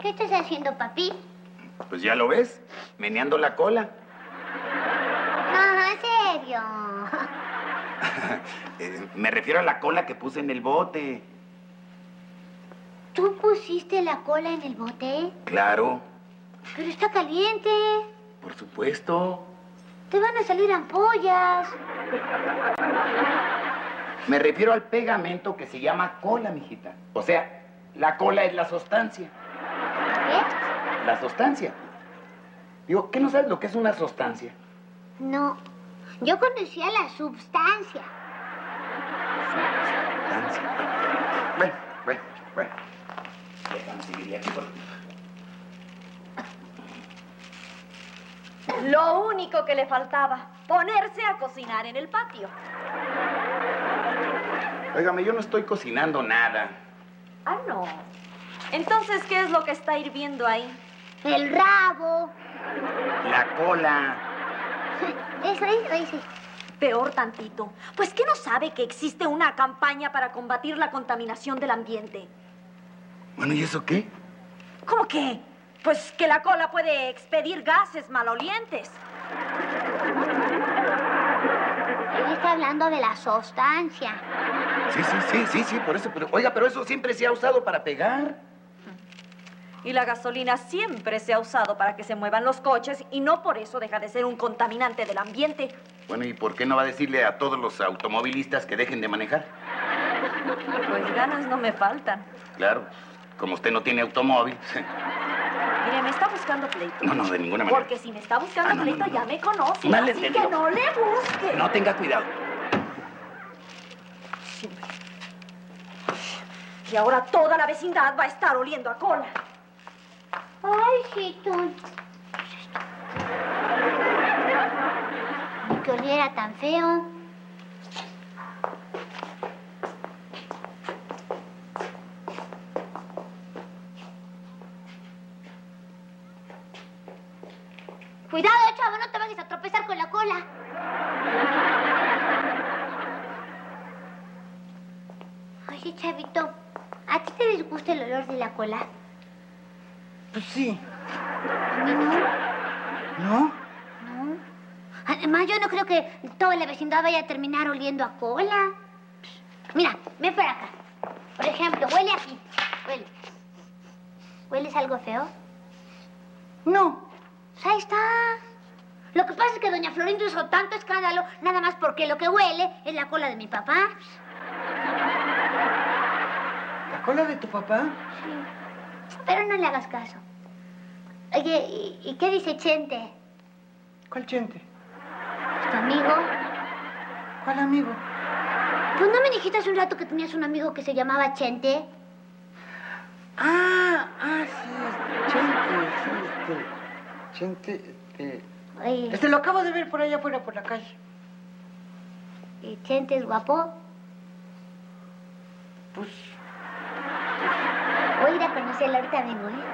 ¿Qué estás haciendo, papi? Pues ya lo ves, meneando la cola. No, en serio. Me refiero a la cola que puse en el bote. ¿Tú pusiste la cola en el bote? Claro. Pero está caliente. Por supuesto. Te van a salir ampollas. Me refiero al pegamento que se llama cola, mijita. O sea, la cola es la sustancia. ¿Qué? La sustancia. Digo, ¿qué no sabes lo que es una sustancia? No. Yo conocía la substancia. Sustancia. Bueno. Déjame seguir aquí. Lo único que le faltaba, ponerse a cocinar en el patio. Óigame, yo no estoy cocinando nada. Ah, no. Entonces, ¿qué es lo que está hirviendo ahí? El rabo. La cola. Eso. Peor tantito. Pues, ¿qué no sabe que existe una campaña para combatir la contaminación del ambiente? Bueno, ¿y eso qué? ¿Cómo qué? Pues que la cola puede expedir gases malolientes. Él está hablando de la sustancia. Sí, por eso. Pero, oiga, pero eso siempre se ha usado para pegar. Y la gasolina siempre se ha usado para que se muevan los coches y no por eso deja de ser un contaminante del ambiente. Bueno, ¿y por qué no va a decirle a todos los automovilistas que dejen de manejar? Pues ganas no me faltan. Claro, como usted no tiene automóvil. Mire, me está buscando pleito. No, de ninguna manera. Porque si me está buscando pleito, ya me conoce. Mal así entendido. que no le busque. No tenga cuidado. Y ahora toda la vecindad va a estar oliendo a cola. Ay, sí, tú. Ni que oliera tan feo. Cuidado, chavo, no te vayas a tropezar con la cola. Oye, chavito, ¿a ti te disgusta el olor de la cola? Pues sí. A mí no. ¿No? No. Además, yo no creo que toda la vecindad vaya a terminar oliendo a cola. Mira, ven para acá. Por ejemplo, huele aquí. Huele. ¿Hueles algo feo? No. Pues ahí está. Lo que pasa es que doña Florinda hizo tanto escándalo, nada más porque lo que huele es la cola de mi papá. ¿La cola de tu papá? Sí. Pero no le hagas caso. Oye, ¿y qué dice Chente? ¿Cuál Chente? ¿Tu amigo? ¿Cuál amigo? Pues no me dijiste hace un rato que tenías un amigo que se llamaba Chente. Sí, Chente, Oye, lo acabo de ver por allá afuera, por la calle. ¿y Chente es guapo? Pues, Voy a ir a conocerlo, ahorita vengo, ¿eh?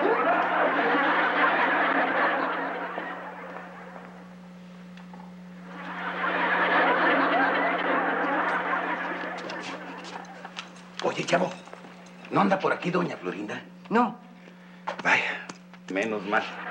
Oye, chavo, ¿no anda por aquí doña Florinda? no. Vaya, menos mal.